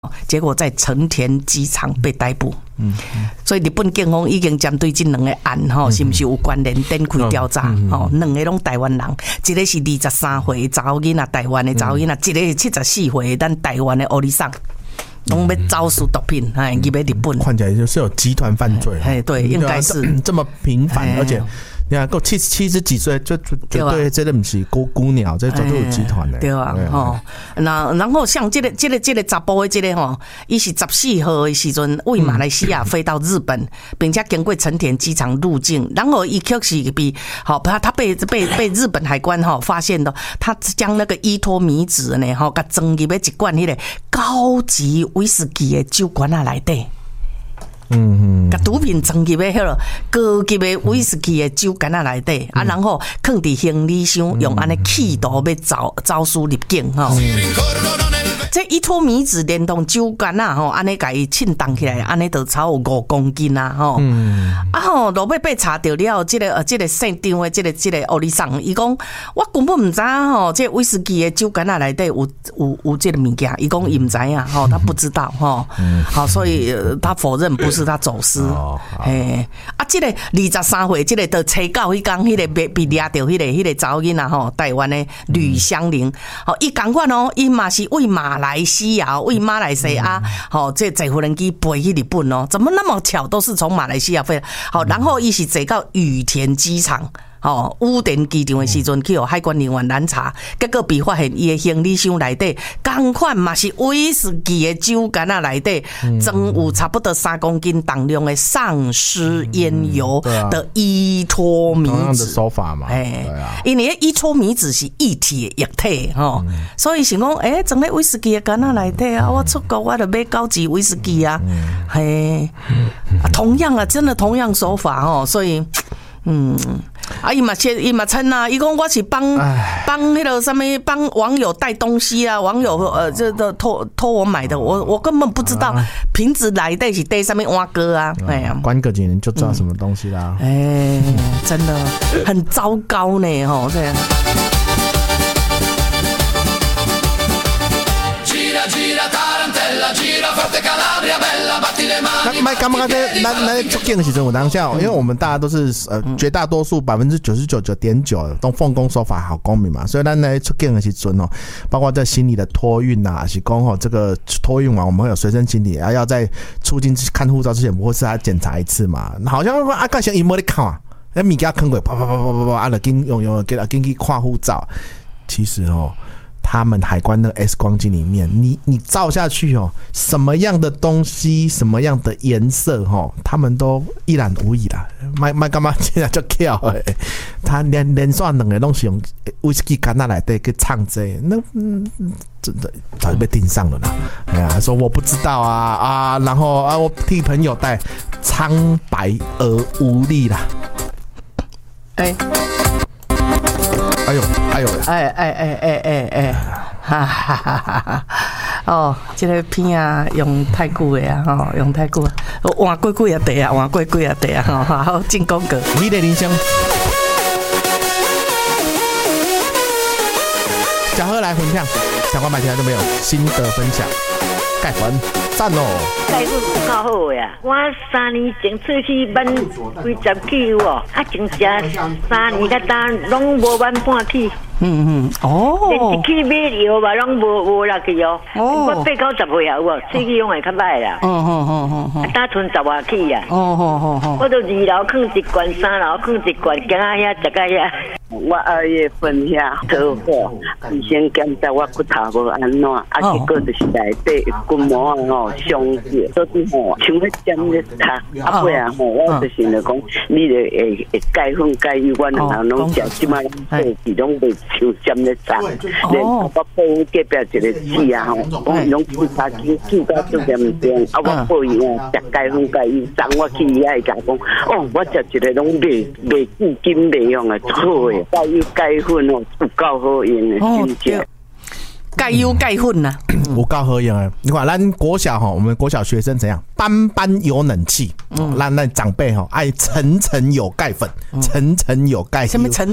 结果在成田机场被逮捕。所以日本警方已经针对这两个案是不是有关联展开调查。两个拢台湾人，一个是23岁查某囡仔，台湾的查某囡仔，一个是74岁咱台湾的欧里桑。拢要招数毒品，入去日本， 看起来就是有集团犯罪。 对，应该是这么频繁，而且你看，够70几岁，就绝对这个不是孤鸟，这绝对有集团的。 对啊，然后像这个查甫的这个伊是14号的时阵为马来西亚飞到日本，并且经过成田机场入境，然后伊确实他被日本海关发现的，他将那个伊托米酯呢甲装入一罐迄个高级威士忌的酒罐内底。甲毒品装入迄个高级的威士忌的酒罐内底，然后放伫行李箱，用安尼企图要招输入境这伊托米酯连同酒罐安尼甲伊称重起来，安尼就超有5公斤落尾被查到了，这个现场的这个欧里桑，伊讲我根本唔知这威士忌的酒罐内底有这个物件，伊讲伊唔知他不知道所以他否认不是他走私。这个23岁，这个就初九迄天，迄个被抓到迄个查某囡仔台湾的吕香玲，伊同款伊嘛是为马来西亚，这坐无人机飞去日本怎么那么巧，都是从马来西亚飞。然后伊是坐到羽田机场。羽田机场的时阵去海关人员拦查，结果被发现伊的行李箱内底同款嘛是威士忌的酒罐内底装有差不多3公斤重量的丧尸烟油的伊托米酯。同样的手法嘛， 因为伊托米酯是液体的液体所以想讲装在威士忌的罐内底我出国我就买高级威士忌同样真的同样手法所以。伊嘛称伊讲我是帮迄个什么帮网友带东西网友这托我买的，我根本不知道瓶子内底是带什么碗糕关个几年就知道什么东西啦。 真的很糟糕呢这样。 那卖感觉咱出境的时阵有当下，因为我们大家都是绝大多数99.9%都奉公守法好公民嘛，所以咱在出境的时阵包括在行李的托运还是讲这个托运完我们会有随身行李要在出境看护照之前，不会是要检查一次嘛？好像刚才伊没在看那物件坑过啪，就紧用给他紧去看护照。其实他们海关的 X 光机里面，你照下去什么样的东西，什么样的颜色他们都一览无遗啦。卖干嘛现在就巧他连续两个东西用威士忌干那来对去唱这，那真的早就被盯上了啦。说我不知道然后我替朋友带，苍白而无力啦。 哈哈哈哈！这个片用太久的用太久，换过几啊地换过几啊地好进广告。 你的人生，小何来分享，相关买起来都没有心得分享，盖粉赞盖粉有够好呀！我3年前出去慢几10起真正3年甲单拢无慢半起。连一起买药吧，拢无落去我8、90岁有无？出去用会较歹啦。打剩10外起呀。我都2楼放一罐，3楼放一罐，行啊遐食到遐。我2月份遐车祸，医生检查我骨头无安怎，结果就是内底筋膜伤血，所以像要针咧读，尾我就是来讲，你就会钙粉钙油，我两人拢食，即摆是拢袂像针咧扎，连我报隔壁一个姊我拢检查检到都严重，我报伊食钙粉钙油，送我去伊遐甲讲，我食一个拢袂固金袂用的好诶。钙粉有够好用的，真正。 钙油钙粉啊， 有够好用的。你看，咱国小我们国小学生怎样？班班有冷气，咱长辈爱层层有钙粉，层层有钙油。 什么层层？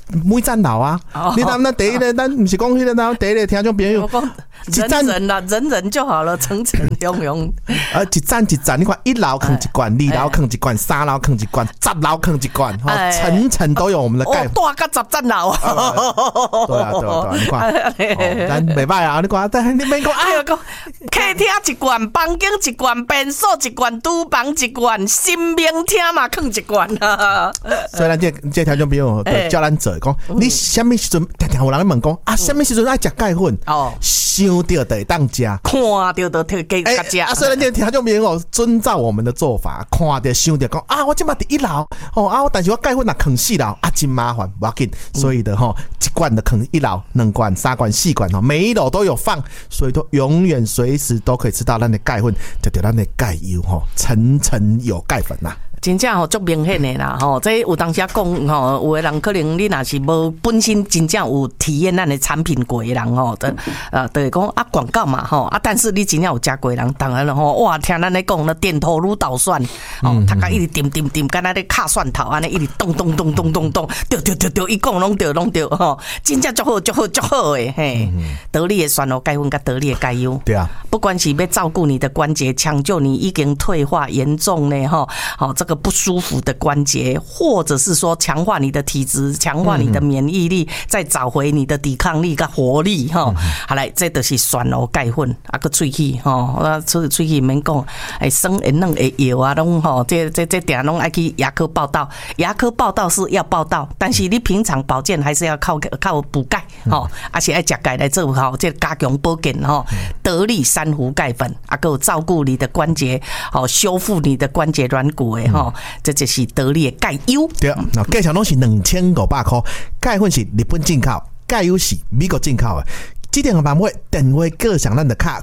每站老啊，你咱第一个，咱不是讲迄个，咱第一个听众朋友， 人人就好了，层层涌涌。 一站一站，你看1楼坑一罐，2楼坑一罐，3楼坑一罐，10楼坑一罐，层层都有我们的钙。 大个10站楼。 对啊，你看，咱袂歹啊，你看，但你免讲， 哎呦，客厅一罐，房间一罐，便所一罐，厨房一罐，新明厅嘛坑一罐啊。 所以咱这条种朋友叫咱做讲，你什么时阵常有人问讲啊，什么时阵爱食钙粉？想到就会当食， 看到就加食。 所以咱这条种朋友遵照我们的做法，看到想到讲啊，我即马伫1楼但是我钙粉若坑4楼真麻烦，不要紧。所以的一罐的坑1楼，2罐、3罐、4罐每一楼都有放，所以都永远随时都可以吃到咱的钙粉，就对咱的钙油层层有钙粉呐。 真正足明显的啦这有当时讲有的人可能你若是无本身真正有体验咱的产品过的人就会讲广告嘛但是你真正有食过的人，当然了哇，听咱咧讲那点头如捣蒜他甲一直点，敢若咧敲蒜头安尼，一直咚，对，伊讲拢对真正足好诶嘿，得力的酸露钙粉甲得力的钙油， 对啊， 不管是要照顾你的关节，抢救你已经退化严重呢这个不舒服的关节，或者是说强化你的体质，强化你的免疫力，再找回你的抵抗力跟活力好来，这就是酸露钙粉个喙齿喙齿免讲酸会软会药啊拢这定拢爱去牙科报到，牙科报到是要报到，但是你平常保健还是要靠补钙而且爱食钙来做这加强保健得力珊瑚钙粉还有照顾你的关节修复你的关节软骨的这就是得力的钙油。 对，价钱拢是2500块，钙粉是日本进口，钙油是美国进口的。这电话版位电话各上咱的卡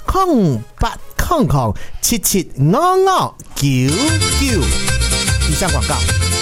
0800775599。以上广告。